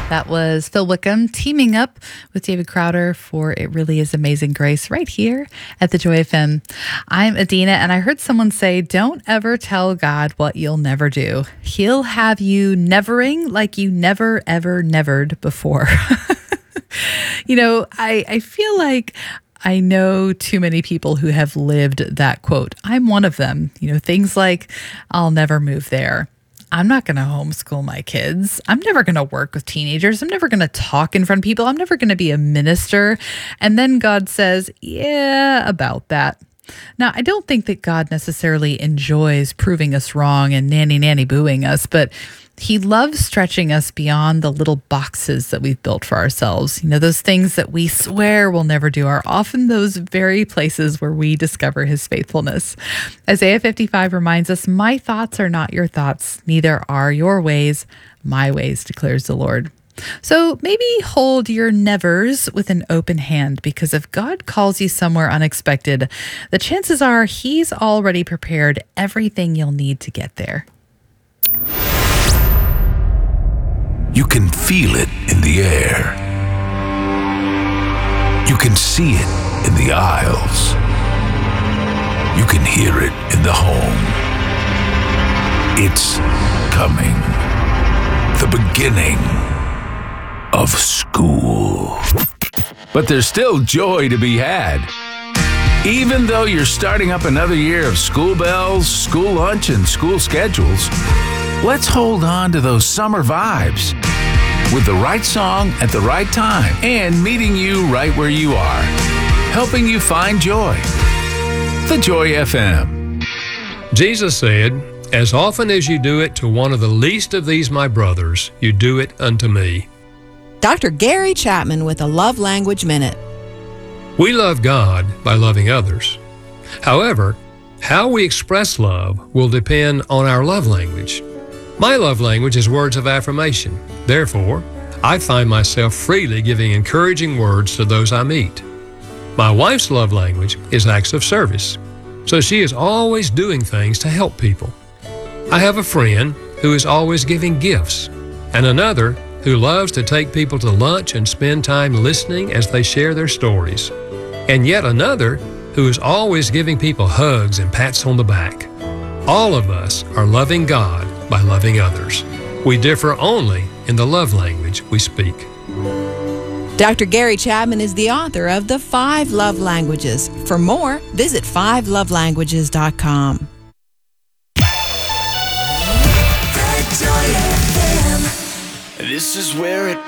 That was Phil Wickham teaming up with David Crowder for It Really Is Amazing Grace right here at the Joy FM. I'm Adina, and I heard someone say, don't ever tell God what you'll never do. He'll have you nevering like you never, ever nevered before. I feel like I know too many people who have lived that quote. I'm one of them. Things like, I'll never move there. I'm not going to homeschool my kids. I'm never going to work with teenagers. I'm never going to talk in front of people. I'm never going to be a minister. And then God says, yeah, about that. Now, I don't think that God necessarily enjoys proving us wrong and nanny booing us, but he loves stretching us beyond the little boxes that we've built for ourselves. Those things that we swear we'll never do are often those very places where we discover his faithfulness. Isaiah 55 reminds us, my thoughts are not your thoughts, neither are your ways my ways, declares the Lord. So maybe hold your nevers with an open hand, because if God calls you somewhere unexpected, the chances are he's already prepared everything you'll need to get there. You can feel it in the air. You can see it in the aisles. You can hear it in the home. It's coming. The beginning of school. But there's still joy to be had. Even though you're starting up another year of school bells, school lunch, and school schedules, let's hold on to those summer vibes with the right song at the right time and meeting you right where you are, helping you find joy. The Joy FM. Jesus said, as often as you do it to one of the least of these my brothers, you do it unto me. Dr. Gary Chapman with a Love Language Minute. We love God by loving others. However, how we express love will depend on our love language. My love language is words of affirmation. Therefore, I find myself freely giving encouraging words to those I meet. My wife's love language is acts of service, so she is always doing things to help people. I have a friend who is always giving gifts, and another who loves to take people to lunch and spend time listening as they share their stories, and yet another who is always giving people hugs and pats on the back. All of us are loving God by loving others. We differ only in the love language we speak. Dr. Gary Chapman is the author of The 5 Love Languages. For more, visit 5lovelanguages.com. This is where it